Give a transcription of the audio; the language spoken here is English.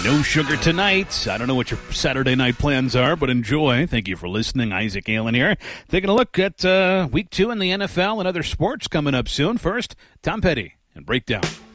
No sugar tonight. I don't know what your Saturday night plans are, but enjoy. Thank you for listening. Isaac Allen here. Taking a look at Week 2 in the NFL and other sports coming up soon. First, Tom Petty and Breakdown.